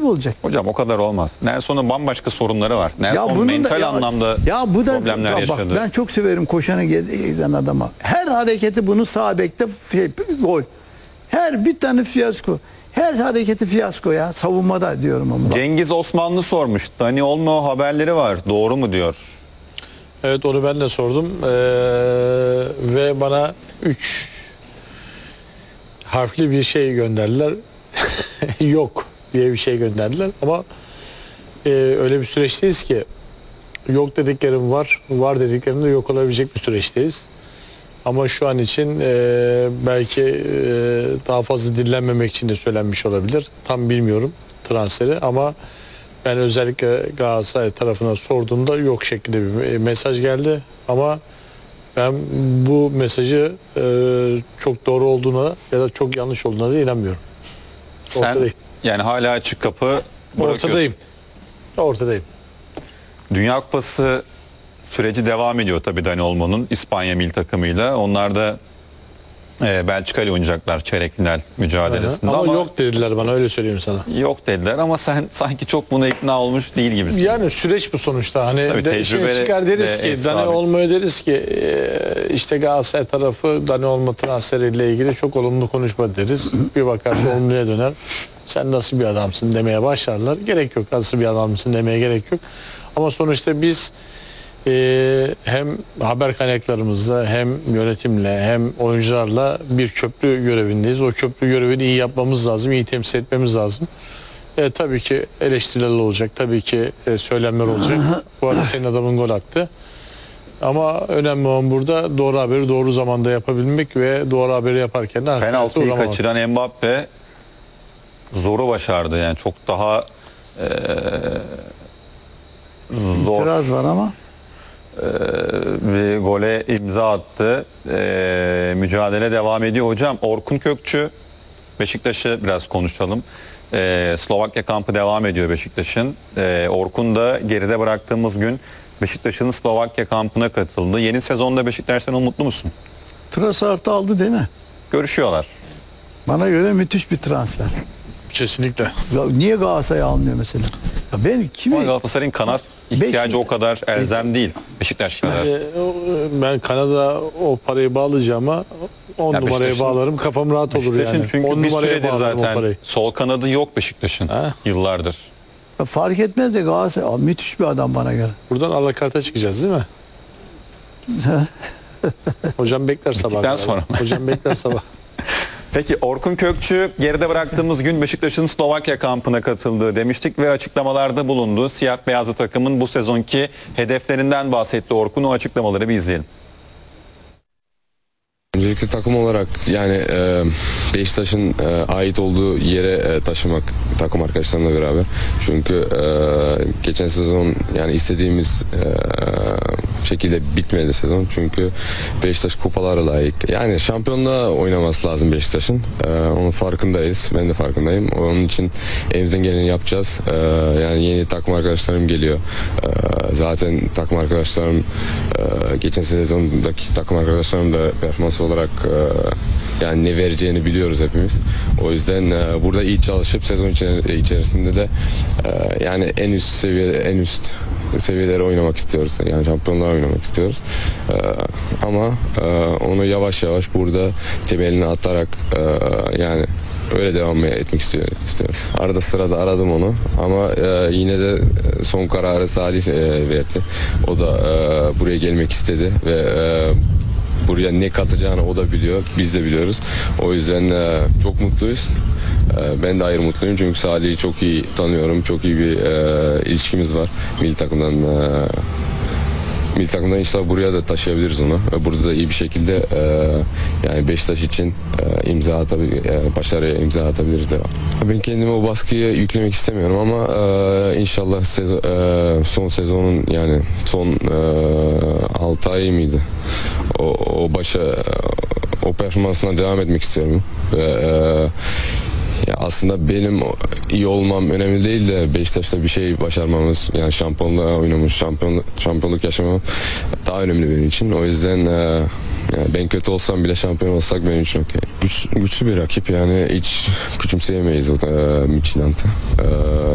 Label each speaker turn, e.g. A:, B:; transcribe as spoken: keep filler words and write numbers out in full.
A: kaybolacak.
B: Hocam o kadar olmaz. Nelson'un bambaşka sorunları var. Nelson
A: bunun da-
B: mental
A: ya-
B: anlamda
A: ya bu da,
B: problemler
A: ya bak,
B: yaşadı.
A: ben çok severim koşana giden adama. Her hareketi bunu sağ bekte şey, gol. Her bir tane fiyasko. Her hareketi fiyasko ya. Savunmada diyorum ama.
B: Cengiz Osmanlı sormuş. Dani Olmo haberleri var. Doğru mu diyor.
C: Evet, onu ben de sordum. Ee, ve bana üç harfli bir şey gönderdiler. Yok diye bir şey gönderdiler. Ama e, öyle bir süreçteyiz ki yok dediklerim var, var dediklerim de yok olabilecek bir süreçteyiz. Ama şu an için e, belki e, daha fazla dinlenmemek için de söylenmiş olabilir. Tam bilmiyorum transferi ama ben özellikle Galatasaray tarafına sorduğumda yok şeklinde bir mesaj geldi. Ama ben bu mesajı e, çok doğru olduğuna ya da çok yanlış olduğuna da inanmıyorum.
B: Sen
C: Ortadayım.
B: yani hala açık kapı bırakıyorsun.
C: Ortadayım. Ortadayım.
B: Dünya Kupası süreci devam ediyor tabii Dani Olmo'nun İspanya milli takımıyla. Onlar da e, Belçika ile oynayacaklar çeyrek final mücadelesinde.
C: Ama,
B: Ama,
C: yok dediler bana, öyle söyleyeyim sana.
B: yok dediler ama sen sanki çok buna ikna olmuş değil gibisin.
C: Yani süreç bu sonuçta. Hani
B: Tabii
C: de, işine
B: tecrübe
C: çıkar deriz
B: de
C: ki
B: ev
C: Dani
B: sahibi.
C: Olmo'ya deriz ki e, işte Galatasaray tarafı Dani Olmo transferiyle ilgili çok olumlu konuşma deriz. Bir bakarsa olumluya döner. Sen nasıl bir adamsın demeye başlarlar. Gerek yok. Nasıl bir adamsın demeye gerek yok. Ama sonuçta biz e, hem haber kaynaklarımızla hem yönetimle hem oyuncularla bir köprü görevindeyiz. O köprü görevini iyi yapmamız lazım. İyi temsil etmemiz lazım. E, tabii ki eleştiriler olacak. Tabii ki e, söylemler olacak. Bu arada senin adamın gol attı. Ama önemli olan burada doğru haberi doğru zamanda yapabilmek ve doğru haberi yaparken de hakarete
B: Penaltıyı
C: uğramamak.
B: kaçıran Mbappe zoru başardı yani çok daha e, zor
A: İtiraz var ama.
B: e, bir gole imza attı. E, mücadele devam ediyor hocam. Orkun Kökçü, Beşiktaş'ı biraz konuşalım. E, Slovakya kampı devam ediyor Beşiktaş'ın. E, Orkun da geride bıraktığımız gün Beşiktaş'ın Slovakya kampına katıldı. Yeni sezonda Beşiktaş'tan umutlu musun?
A: Trossard'ı aldı değil mi?
B: Görüşüyorlar.
A: Bana göre müthiş bir transfer.
C: Kesinlikle.
A: Ya niye Galatasaray almıyor mesela? Ya ben kimi
B: Ama Galatasaray'ın kanat ihtiyacı
A: Beş-
B: o kadar elzem değil. Beşiktaş kadar.
C: E, o- ben Kanada o parayı bağlayacağıma on
B: Ya
C: numaraya
B: Beşiktaş'ın-
C: bağlarım, kafam rahat olur
B: Beşiktaş'ın
C: yani.
B: çünkü
C: on
B: bir
C: numaraya
B: süredir
C: bağlarım o
B: zaten
C: parayı.
B: sol kanadı yok Beşiktaş'ın
C: Ha?
B: yıllardır.
A: fark etmez de Galatasaray Aa, müthiş bir adam bana göre.
C: Buradan alakarta çıkacağız değil mi? Hocam bekler sabah.
B: Bittikten sonra mı?
C: Hocam bekler sabah.
B: Peki Orkun Kökçü geride bıraktığımız gün Beşiktaş'ın Slovakya kampına katıldığı demiştik ve açıklamalarda bulundu. Siyah beyazlı takımın bu sezonki hedeflerinden bahsetti Orkun. O açıklamaları bir izleyelim.
D: Öncelikle takım olarak yani e, Beşiktaş'ın e, ait olduğu yere e, taşımak takım arkadaşlarımla beraber. Çünkü e, geçen sezon yani istediğimiz e, şekilde bitmedi sezon. Çünkü Beşiktaş kupalara layık. Yani şampiyonluğa oynaması lazım Beşiktaş'ın. E, onun farkındayız. Ben de farkındayım. Onun için elimizden geleni yapacağız. E, yani yeni takım arkadaşlarım geliyor. E, zaten takım arkadaşlarım e, geçen sezondaki takım arkadaşlarım da performans olarak e, yani ne vereceğini biliyoruz hepimiz. O yüzden e, burada iyi çalışıp sezon içerisinde de e, yani en üst seviye en üst seviyelere oynamak istiyoruz. Yani şampiyonluğa oynamak istiyoruz. E, ama e, onu yavaş yavaş burada temelini atarak e, yani öyle devam etmek istiyorum. Arada sırada aradım onu ama e, yine de son kararı Salih e, verdi. O da e, buraya gelmek istedi ve e, buraya ne katacağını o da biliyor, biz de biliyoruz. O yüzden e, çok mutluyuz. E, ben de ayrı mutluyum çünkü Salih'i çok iyi tanıyorum, çok iyi bir e, ilişkimiz var milli takımdan. E, milli takımdan inşallah buraya da taşıyabiliriz onu. Ve burada da iyi bir şekilde e, yani Beşiktaş için e, imza atabilir, e, başarıya imza atabiliriz beraber. Ben kendime o baskıyı yüklemek istemiyorum ama e, inşallah sezon, e, son sezonun yani son e, altı ay mıydı? O, o başa o performansına devam etmek istiyorum. Ve, e, ya aslında benim iyi olmam önemli değil de Beşiktaş'ta bir şey başarmamız yani şampiyonluğa oynamış, şampiyon, şampiyonluk yaşamam daha önemli benim için. O yüzden e, yani ben kötü olsam bile şampiyon olsak benim için okey. Güç, güçlü bir rakip yani hiç küçümseyemeyiz o da e, Midtjylland'ı. E,